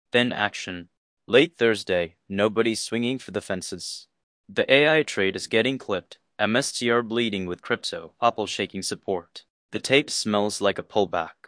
Then action. Late Thursday, nobody's swinging for the fences. The AI trade is getting clipped, MSTR bleeding with crypto, Apple shaking support. The tape smells like a pullback.